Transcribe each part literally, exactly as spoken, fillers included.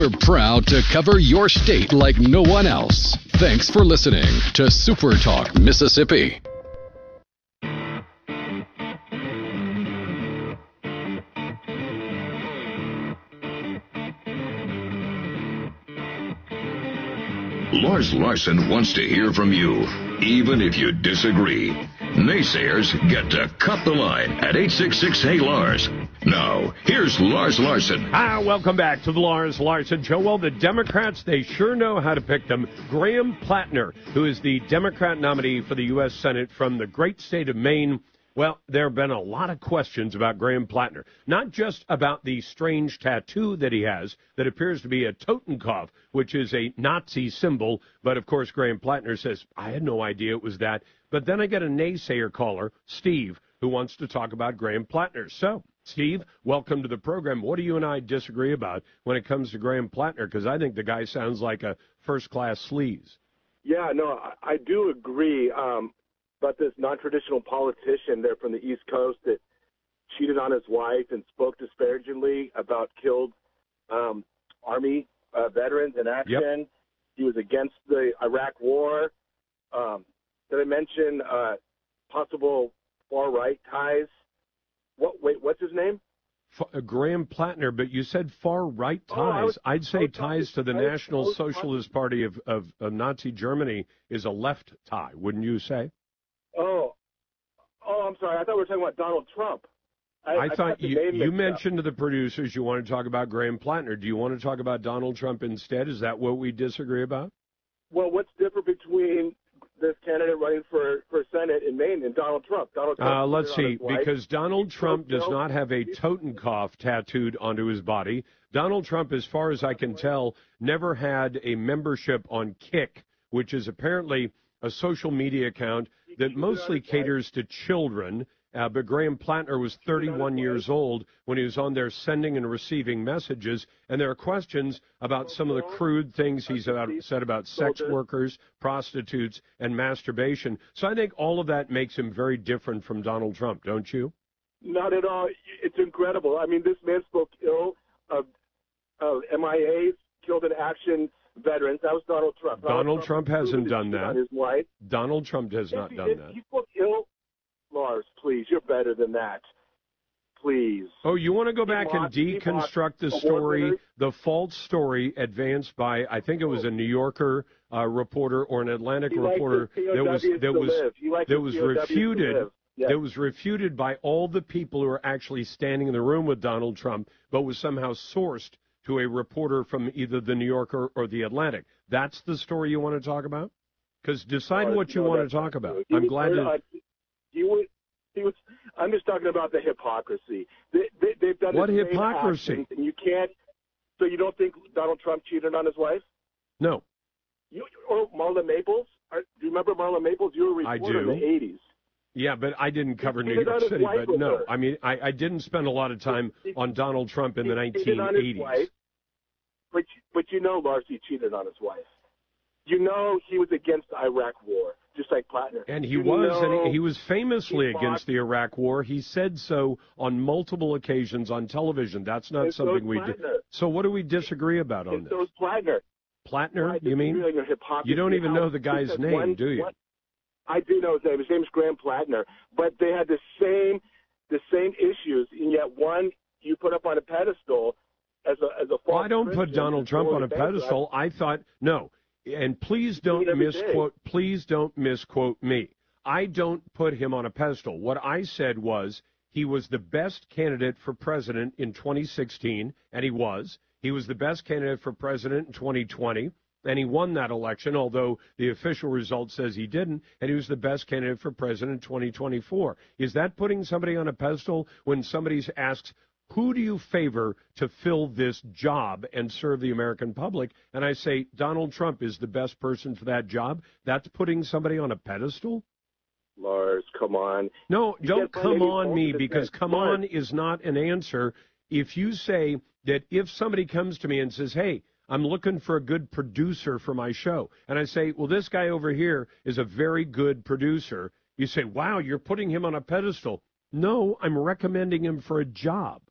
We're proud to cover your state like no one else. Thanks for listening to Super Talk Mississippi. Lars Larson wants to hear from you, even if you disagree. Naysayers get to cut the line at eight six six, Hey Lars. Now, here's Lars Larson. Ah, welcome back to the Lars Larson Show. Well, the Democrats, they sure know how to pick them. Graham Plattner, who is the Democrat nominee for the U S Senate from the great state of Maine. Well, there have been a lot of questions about Graham Plattner, not just about the strange tattoo that he has that appears to be a Totenkopf, which is a Nazi symbol. But, of course, Graham Plattner says, I had no idea it was that. But then I get a naysayer caller, Steve, who wants to talk about Graham Plattner. So, Steve, welcome to the program. What do you and I disagree about when it comes to Graham Plattner? Because I think the guy sounds like a first-class sleaze. Yeah, no, I, I do agree. Um, about this non-traditional politician there from the East Coast that cheated on his wife and spoke disparagingly about killed um, Army uh, veterans in action. Yep. He was against the Iraq War. Um, did I mention uh, possible far-right ties? What? Wait, what's his name? F- uh, Graham Plattner, but you said far-right ties. Oh, was, I'd say ties to the National Socialist Party of, of, of Nazi Germany is a left tie, wouldn't you say? Oh, oh, I'm sorry. I thought we were talking about Donald Trump. I, I, I thought you, you mentioned to the producers you want to talk about Graham Plattner. Do you want to talk about Donald Trump instead? Is that what we disagree about? Well, what's different between this candidate running for, for Senate in Maine and Donald Trump? Donald Trump. Uh, let's see, because Donald Trump does not have a Totenkopf tattooed onto his body. Donald Trump, as far as I can tell, never had a membership on Kick, which is apparently a social media account that mostly caters to children. Uh, but Graham Plattner was thirty-one years old when he was on there sending and receiving messages. And there are questions about some of the crude things he's about, said about sex workers, prostitutes, and masturbation. So I think all of that makes him very different from Donald Trump, don't you? Not at all. It's incredible. I mean, this man spoke ill of, of M I As, killed in action veterans. That was Donald Trump. Donald, Donald Trump, Trump hasn't done that. His wife. Donald Trump has yes, not he done did. that. He spoke ill. Lars, please, you're better than that. Please. Oh, you want to go back and deconstruct the story, the false story advanced by, I think it was a New Yorker uh, reporter or an Atlantic reporter that was that was that was refuted. Yes. That was refuted by all the people who were actually standing in the room with Donald Trump, but was somehow sourced to a reporter from either the New Yorker or the Atlantic. That's the story you want to talk about? Because decide no, what you no, want to talk about. I'm was, glad uh, that... He was, he was, I'm just talking about the hypocrisy. They, they, they've done what the hypocrisy? And you can't... So you don't think Donald Trump cheated on his wife? No. You, or Marla Maples? Are, do you remember Marla Maples? You were a reporter in the eighties. Yeah, but I didn't cover New York City. But no, I mean, I, I didn't spend a lot of time he, on Donald Trump in the nineteen eighties. Wife, but, but you know Lars, he cheated on his wife. You know he was against the Iraq War, just like Plattner. And he you was, and he, he was famously he against the Iraq War. He said so on multiple occasions on television. That's not and something so we do. So what do we disagree about on and this? So is Plattner. Plattner, you mean? You don't even know the guy's name, one, do you? One, I do know his name. His name is Graham Plattner. But they had the same the same issues, and yet one you put up on a pedestal as a as a false Well, I don't Christian put Donald Trump on a pedestal. I thought no. And please don't misquote. Please don't misquote me. I don't put him on a pedestal. What I said was he was the best candidate for president in twenty sixteen, and he was. He was the best candidate for president in twenty twenty, and he won that election, although the official result says he didn't, and he was the best candidate for president in twenty twenty-four. Is that putting somebody on a pedestal when somebody asks, who do you favor to fill this job and serve the American public? And I say Donald Trump is the best person for that job. That's putting somebody on a pedestal? Lars, come on. No, you don't come on me, because come Lars. on is not an answer. If you say that if somebody comes to me and says, hey, I'm looking for a good producer for my show, and I say, well, this guy over here is a very good producer, you say, wow, you're putting him on a pedestal. No, I'm recommending him for a job.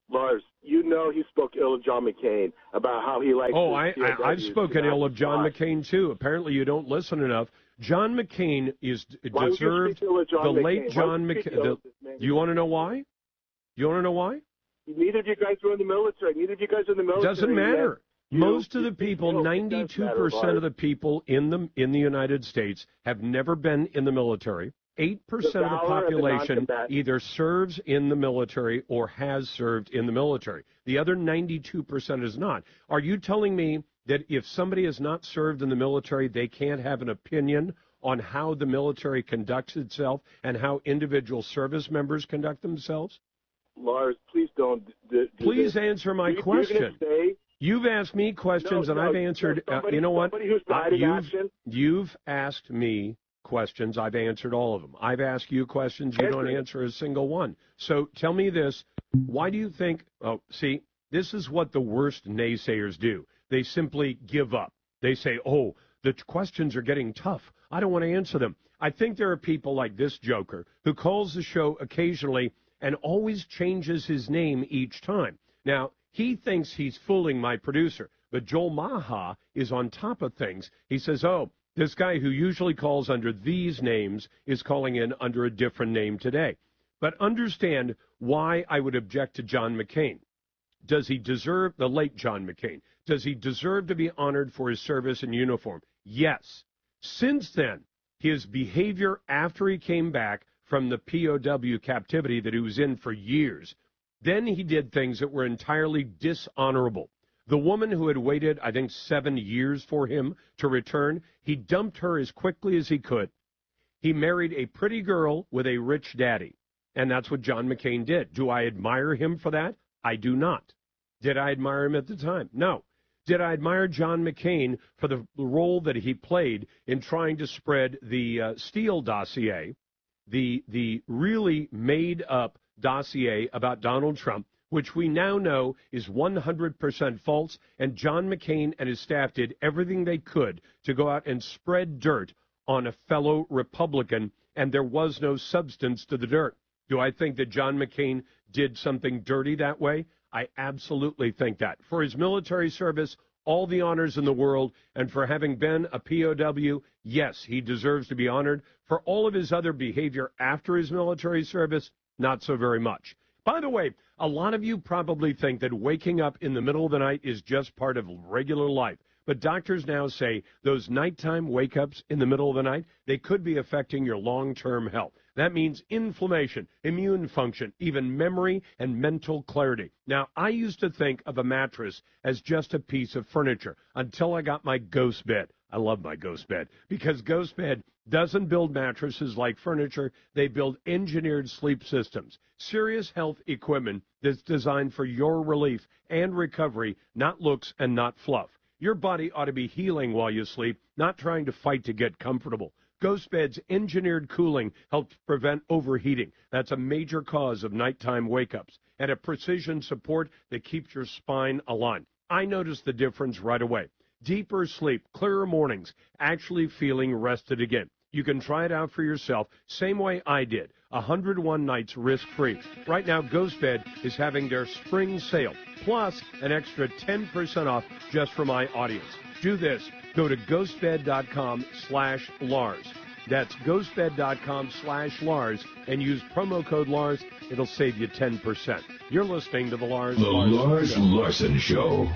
Lars, you know he spoke ill of John McCain about how he likes. Oh, I, I, I've spoken ill of John McCain too. Apparently, you don't listen enough. John McCain is why deserved. John the McCain? late John McCain. Do you want to know why? You want to know why? Neither of you guys were in the military. Neither of you guys are in the military. Doesn't matter. You, Most of the you, people, you know, ninety-two percent of the people in the in the United States have never been in the military. Eight percent of the population either serves in the military or has served in the military. The other ninety-two percent is not. Are you telling me that if somebody has not served in the military, they can't have an opinion on how the military conducts itself and how individual service members conduct themselves? Lars, please don't. Do, do please this. answer my you, question. Say, You've asked me questions, no, and no, I've answered. No, somebody, uh, you know what? Who's uh, you've, action. you've asked me questions. I've answered all of them. I've asked you questions. You don't answer a single one. So tell me this. Why do you think – oh, see, this is what the worst naysayers do. They simply give up. They say, oh, the questions are getting tough. I don't want to answer them. I think there are people like this joker who calls the show occasionally and always changes his name each time. Now, he thinks he's fooling my producer, but Joel Maha is on top of things. He says, oh, this guy who usually calls under these names is calling in under a different name today. But understand why I would object to John McCain. Does he deserve, the late John McCain, does he deserve to be honored for his service in uniform? Yes. Since then, his behavior after he came back from the P O W captivity that he was in for years, then he did things that were entirely dishonorable. The woman who had waited, I think, seven years for him to return, he dumped her as quickly as he could. He married a pretty girl with a rich daddy, and that's what John McCain did. Do I admire him for that? I do not. Did I admire him at the time? No. Did I admire John McCain for the role that he played in trying to spread the uh, Steele dossier, the the really made-up dossier about Donald Trump, which we now know is one hundred percent false, and John McCain and his staff did everything they could to go out and spread dirt on a fellow Republican, and there was no substance to the dirt. Do I think that John McCain did something dirty that way? I absolutely think that. For his military service, all the honors in the world, and for having been a P O W, yes, he deserves to be honored. For all of his other behavior after his military service, not so very much. By the way, a lot of you probably think that waking up in the middle of the night is just part of regular life. But doctors now say those nighttime wake-ups in the middle of the night, they could be affecting your long-term health. That means inflammation, immune function, even memory and mental clarity. Now, I used to think of a mattress as just a piece of furniture until I got my Ghost bed. I love my Ghost bed because Ghost bed doesn't build mattresses like furniture. They build engineered sleep systems, serious health equipment that's designed for your relief and recovery, not looks and not fluff. Your body ought to be healing while you sleep, not trying to fight to get comfortable. Ghost Bed's engineered cooling helps prevent overheating. That's a major cause of nighttime wake-ups, and a precision support that keeps your spine aligned. I noticed the difference right away. Deeper sleep, clearer mornings, actually feeling rested again. You can try it out for yourself, same way I did. one hundred one nights risk-free. Right now, Ghost Bed is having their spring sale, plus an extra ten percent off just for my audience. Do this. Go to ghostbed.com slash Lars. That's ghostbed.com slash Lars and use promo code Lars. It'll save you ten percent. You're listening to the Lars The Larson Lars Show. Larson Show.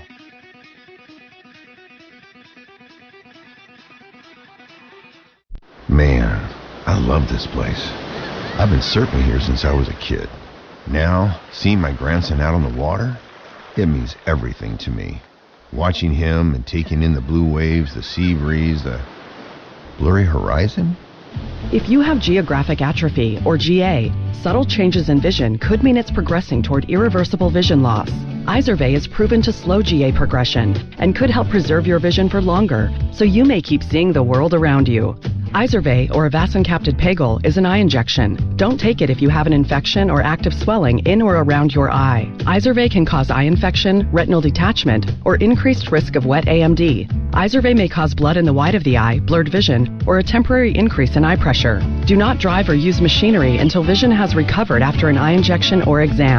Man, I love this place. I've been surfing here since I was a kid. Now, seeing my grandson out on the water, it means everything to me. Watching him and taking in the blue waves, the sea breeze, the blurry horizon. If you have geographic atrophy, or G A, subtle changes in vision could mean it's progressing toward irreversible vision loss. Izervay is proven to slow G A progression and could help preserve your vision for longer, so you may keep seeing the world around you. Izervay, or avacincaptad pegol, is an eye injection. Don't take it if you have an infection or active swelling in or around your eye. Izervay can cause eye infection, retinal detachment, or increased risk of wet A M D. Izervay may cause blood in the white of the eye, blurred vision, or a temporary increase in eye pressure. Do not drive or use machinery until vision has recovered after an eye injection or exam.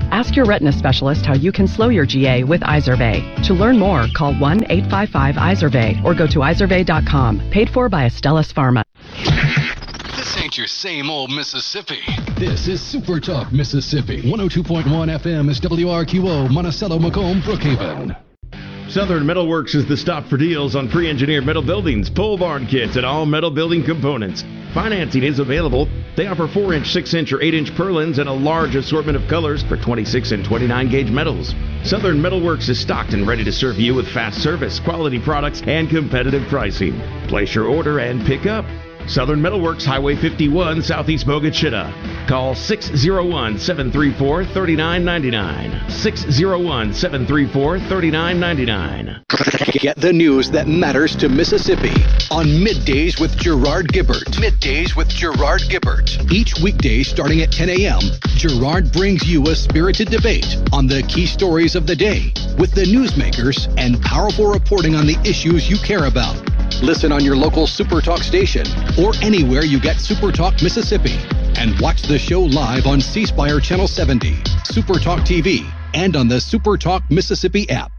Ask your retina specialist how you can slow your G A with Izervay. To learn more, call one eight five five Izervay or go to izervay dot com. Paid for by Astellas Pharma. This ain't your same old Mississippi. This is Super Talk Mississippi. one oh two point one F M is W R Q O, Monticello, Macomb, Brookhaven. Southern Metal Works is the stop for deals on pre-engineered metal buildings, pole barn kits, and all metal building components. Financing is available. They offer four inch, six inch, or eight inch purlins and a large assortment of colors for twenty-six and twenty-nine gauge metals. Southern Metal Works is stocked and ready to serve you with fast service, quality products, and competitive pricing. Place your order and pick up. Southern Metal Works, Highway fifty-one, Southeast Bogachita. Call six oh one, seven three four, three nine nine nine. six oh one, seven three four, three nine nine nine. Get the news that matters to Mississippi on Middays with Gerard Gibbert. Middays with Gerard Gibbert. Each weekday starting at ten a.m., Gerard brings you a spirited debate on the key stories of the day with the newsmakers and powerful reporting on the issues you care about. Listen on your local Super Talk station or anywhere you get Super Talk Mississippi. And watch the show live on C Spire Channel seventy, Super Talk T V, and on the Super Talk Mississippi app.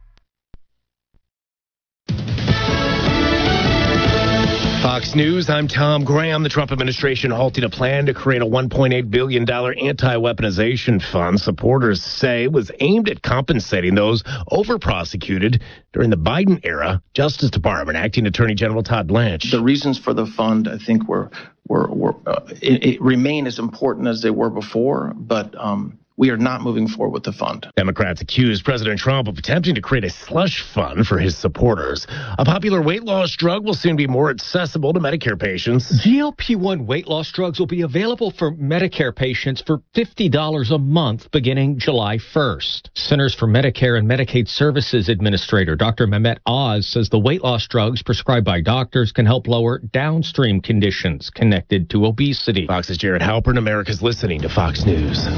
Fox News, I'm Tom Graham. The Trump administration halted a plan to create a one point eight billion dollars anti-weaponization fund supporters say was aimed at compensating those over-prosecuted during the Biden era. Justice Department Acting Attorney General Todd Blanche. The reasons for the fund, I think, were, were, were uh, it, it remain as important as they were before, but um, we are not moving forward with the fund. Democrats accused President Trump of attempting to create a slush fund for his supporters. A popular weight loss drug will soon be more accessible to Medicare patients. G L P one weight loss drugs will be available for Medicare patients for fifty dollars a month beginning July first. Centers for Medicare and Medicaid Services Administrator Doctor Mehmet Oz says the weight loss drugs prescribed by doctors can help lower downstream conditions connected to obesity. Fox's Jared Halpern. America's listening to Fox News.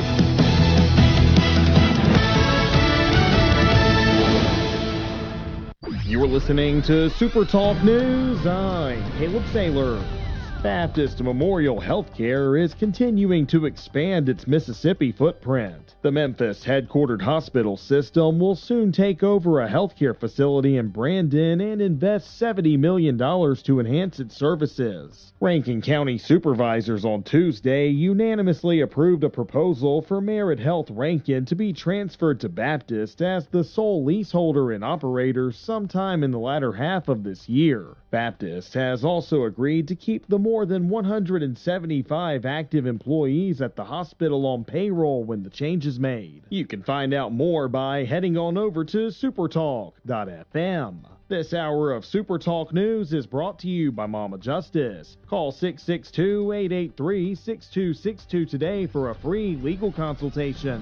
You're listening to Super Talk News. I'm Caleb Saylor. Baptist Memorial Healthcare is continuing to expand its Mississippi footprint. The Memphis headquartered hospital system will soon take over a healthcare facility in Brandon and invest seventy million dollars to enhance its services. Rankin County supervisors on Tuesday unanimously approved a proposal for Merit Health Rankin to be transferred to Baptist as the sole leaseholder and operator sometime in the latter half of this year. Baptist has also agreed to keep the more than one hundred seventy-five active employees at the hospital on payroll when the change is made. You can find out more by heading on over to supertalk dot f m. This hour of Super Talk News is brought to you by Mama Justice. Call six six two, eight eight three, six two six two today for a free legal consultation.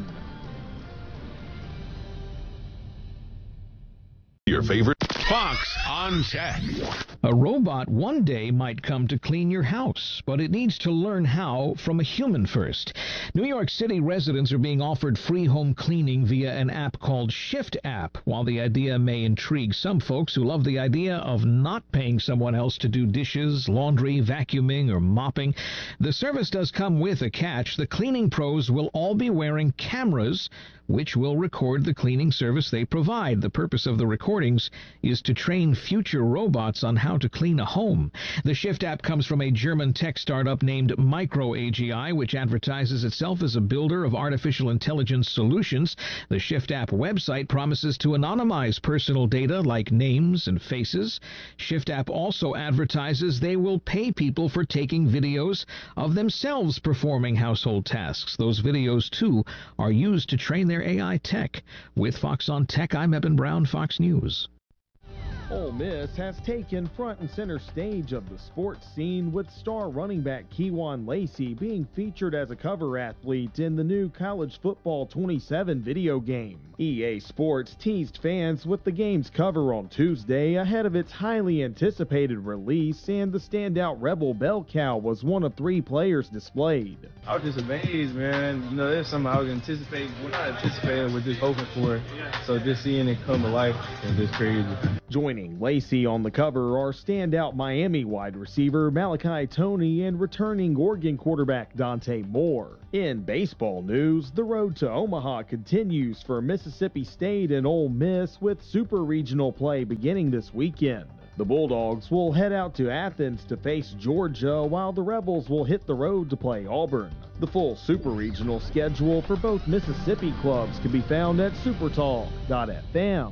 Your favorite Fox on Tech. A robot one day might come to clean your house, but it needs to learn how from a human first. New York City residents are being offered free home cleaning via an app called Shift App. While the idea may intrigue some folks who love the idea of not paying someone else to do dishes, laundry, vacuuming, or mopping, the service does come with a catch. The cleaning pros will all be wearing cameras which will record the cleaning service they provide. The purpose of the recordings is to train future robots on how to clean a home. The Shift app comes from a German tech startup named MicroAGI, which advertises itself as a builder of artificial intelligence solutions. The Shift app website promises to anonymize personal data like names and faces. Shift app also advertises they will pay people for taking videos of themselves performing household tasks. Those videos, too, are used to train their A I tech. With Fox on Tech, I'm Eben Brown, Fox News. Ole Miss has taken front and center stage of the sports scene, with star running back Kewan Lacey being featured as a cover athlete in the new College Football twenty-seven video game. E A Sports teased fans with the game's cover on Tuesday ahead of its highly anticipated release, and the standout Rebel Bell Cow was one of three players displayed. I was just amazed, man. You know, there's something I was anticipating, well, not anticipating, but just hoping for. So just seeing it come to life is just crazy. Joining Lacey on the cover are standout Miami wide receiver Malachi Toney and returning Oregon quarterback Dante Moore. In baseball news, the road to Omaha continues for Mississippi State and Ole Miss with super regional play beginning this weekend. The Bulldogs will head out to Athens to face Georgia, while the Rebels will hit the road to play Auburn. The full super regional schedule for both Mississippi clubs can be found at supertalk dot f m.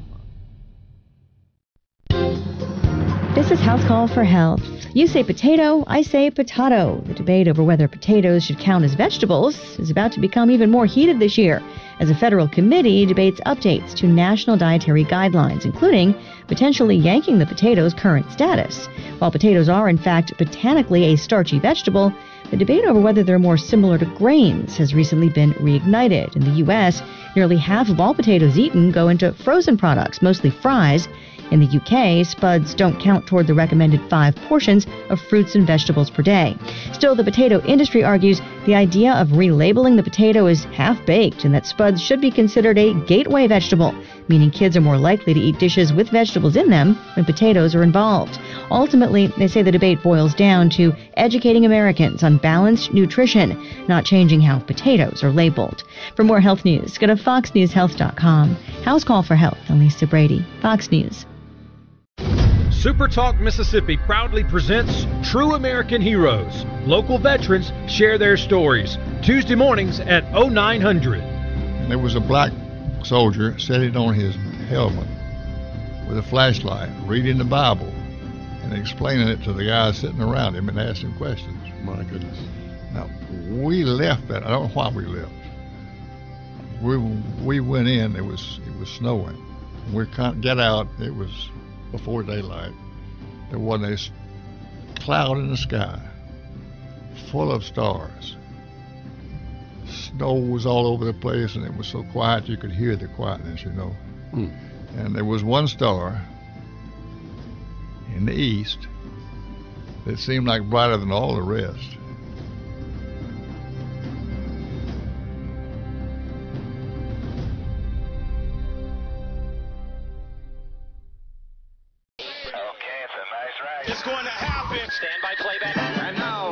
This is House Call for Health. You say potato, I say potato. The debate over whether potatoes should count as vegetables is about to become even more heated this year, as a federal committee debates updates to national dietary guidelines, including potentially yanking the potato's current status. While potatoes are, in fact, botanically a starchy vegetable, the debate over whether they're more similar to grains has recently been reignited. In the U S, nearly half of all potatoes eaten go into frozen products, mostly fries. In the U K, spuds don't count toward the recommended five portions of fruits and vegetables per day. Still, the potato industry argues the idea of relabeling the potato is half-baked and that spuds should be considered a gateway vegetable, meaning kids are more likely to eat dishes with vegetables in them when potatoes are involved. Ultimately, they say the debate boils down to educating Americans on balanced nutrition, not changing how potatoes are labeled. For more health news, go to fox news health dot com. House Call for Health, I'm Lisa Brady, Fox News. Super Talk Mississippi proudly presents True American Heroes. Local veterans share their stories. Tuesday mornings at oh nine hundred. There was a black soldier sitting on his helmet with a flashlight, reading the Bible and explaining it to the guys sitting around him and asking questions. My goodness. Now, we left that. I don't know why we left. We we went in. It was it was snowing. We can't get out. It was before daylight. There wasn't a cloud in the sky, full of stars. Snow was all over the place, and it was so quiet you could hear the quietness, you know. Hmm. And there was one star in the east that seemed like brighter than all the rest. It's going to happen. Stand by playback. And now,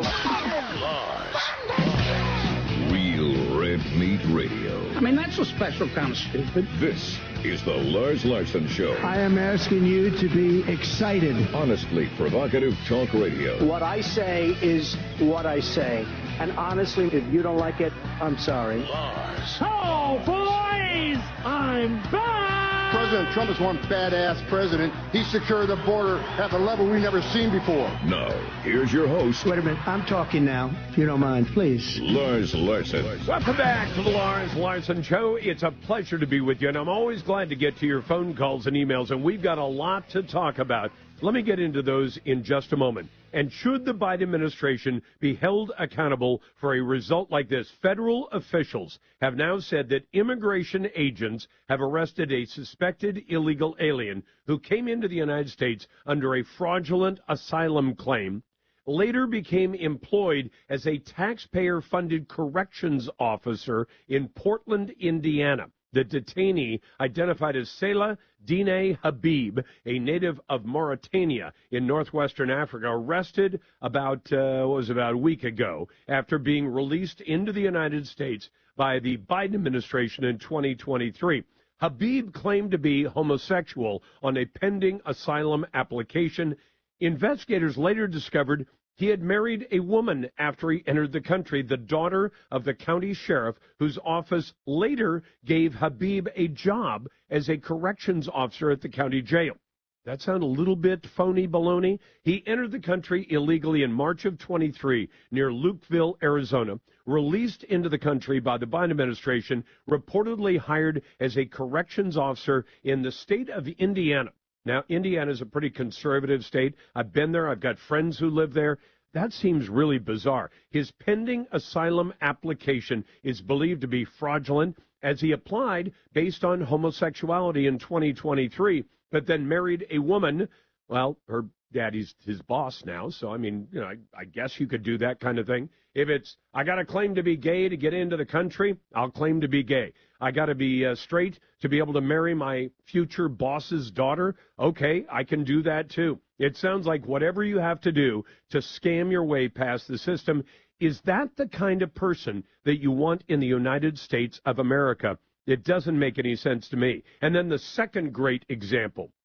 Lars. Real Red Meat Radio. I mean, that's a special kind of stupid. This is the Lars Larson Show. I am asking you to be excited. Honestly provocative talk radio. What I say is what I say. And honestly, if you don't like it, I'm sorry. Lars. Oh, boys! I'm back! President Trump is one badass president. He secured the border at a level we've never seen before. Now, here's your host. Wait a minute. I'm talking now, if you don't mind, please. Lars Larson. Welcome back to the Lars Larson Show. It's a pleasure to be with you, and I'm always glad to get to your phone calls and emails, and we've got a lot to talk about. Let me get into those in just a moment. And should the Biden administration be held accountable for a result like this? Federal officials have now said that immigration agents have arrested a suspected illegal alien who came into the United States under a fraudulent asylum claim, later became employed as a taxpayer-funded corrections officer in Portland, Indiana. The detainee, identified as Salah Dine Habib, a native of Mauritania in northwestern Africa, arrested about, uh, what was about a week ago after being released into the United States by the Biden administration in twenty twenty-three. Habib claimed to be homosexual on a pending asylum application. Investigators later discovered he had married a woman after he entered the country, the daughter of the county sheriff, whose office later gave Habib a job as a corrections officer at the county jail. That sound a little bit phony baloney? He entered the country illegally in March of twenty-three near Lukeville, Arizona, released into the country by the Biden administration, reportedly hired as a corrections officer in the state of Indiana. Now, Indiana is a pretty conservative state. I've been there. I've got friends who live there. That seems really bizarre. His pending asylum application is believed to be fraudulent, as he applied based on homosexuality in twenty twenty-three, but then married a woman, Well, her daddy's his boss now, so, I mean, you know, I, I guess you could do that kind of thing. If it's, I got to claim to be gay to get into the country, I'll claim to be gay. I got to be uh, straight to be able to marry my future boss's daughter. Okay, I can do that too. It sounds like whatever you have to do to scam your way past the system. Is that the kind of person that you want in the United States of America? It doesn't make any sense to me. And then the second great example